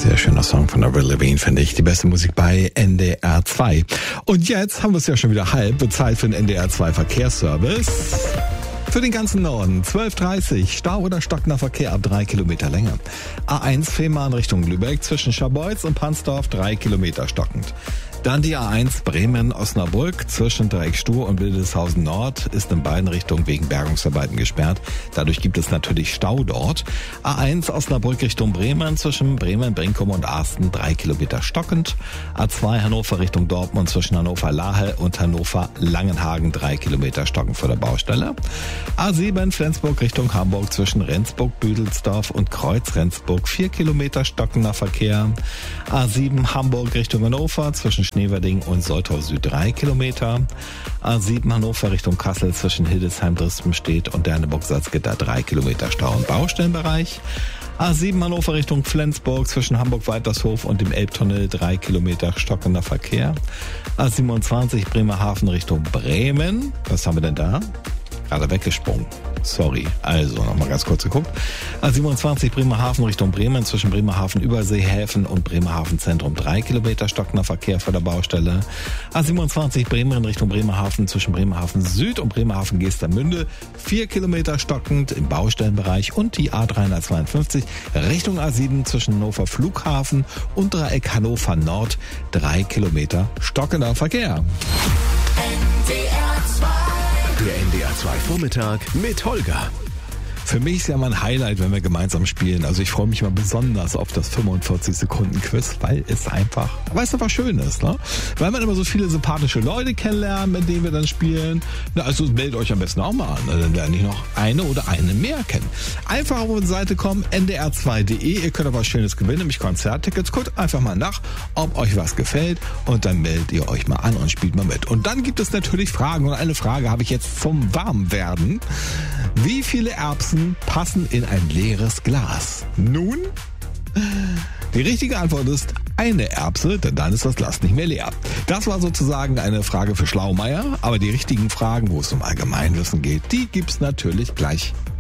Sehr schöner Song von Avril Lavigne, finde ich. Die beste Musik bei NDR 2. Und jetzt haben wir es ja schon wieder halb. Wird Zeit für den NDR 2 Verkehrsservice. Für den ganzen Norden 12:30 Stau oder stockender Verkehr ab 3 Kilometer Länge. A1 Fehmarn Richtung Lübeck zwischen Scharbeutz und Pansdorf 3 Kilometer stockend. Dann die A1 Bremen-Osnabrück zwischen Dreieckstuhl und Wildeshausen Nord ist in beiden Richtungen wegen Bergungsarbeiten gesperrt. Dadurch gibt es natürlich Stau dort. A1 Osnabrück Richtung Bremen zwischen Bremen-Brinkum und Arsten 3 Kilometer stockend. A2 Hannover Richtung Dortmund zwischen Hannover-Lahe und Hannover-Langenhagen 3 Kilometer stockend vor der Baustelle. A7 Flensburg Richtung Hamburg zwischen Rendsburg-Büdelsdorf und Kreuz-Rendsburg 4 Kilometer stockender Verkehr. A7 Hamburg Richtung Hannover zwischen Schneverding und Soltau Süd 3 Kilometer. A7 Hannover Richtung Kassel zwischen Hildesheim-Drispenstedt und Derneburg-Salzgitter 3 Kilometer Stau im Baustellenbereich. A7 Hannover Richtung Flensburg zwischen Hamburg-Weitershof und dem Elbtunnel 3 Kilometer stockender Verkehr. A27 Bremerhaven Richtung Bremen. Was haben wir denn da? Gerade weggesprungen. Sorry. Also, nochmal ganz kurz geguckt. A27 Bremerhaven Richtung Bremen zwischen Bremerhaven Überseehäfen und Bremerhaven Zentrum 3 Kilometer stockender Verkehr vor der Baustelle. A27 Bremen Richtung Bremerhaven zwischen Bremerhaven Süd und Bremerhaven Gestermünde 4 Kilometer stockend im Baustellenbereich und die A352 Richtung A7 zwischen Hannover Flughafen und Dreieck Hannover Nord 3 Kilometer stockender Verkehr. Der NDR 2 Vormittag mit Holger. Für mich ist ja mal ein Highlight, wenn wir gemeinsam spielen. Also ich freue mich mal besonders auf das 45-Sekunden-Quiz, weil es einfach schön ist, ne? Weil man immer so viele sympathische Leute kennenlernt, mit denen wir dann spielen. Na, also meldet euch am besten auch mal an, dann lerne ich noch eine oder eine mehr kennen. Einfach auf unsere Seite kommen, ndr2.de. Ihr könnt auch was Schönes gewinnen, nämlich Konzerttickets. Guckt einfach mal nach, ob euch was gefällt und dann meldet ihr euch mal an und spielt mal mit. Und dann gibt es natürlich Fragen und eine Frage habe ich jetzt zum Warmwerden. Wie viele Erbsen passen in ein leeres Glas? Nun, die richtige Antwort ist eine Erbse, denn dann ist das Glas nicht mehr leer. Das war sozusagen eine Frage für Schlaumeier, aber die richtigen Fragen, wo es um Allgemeinwissen geht, die gibt's natürlich gleich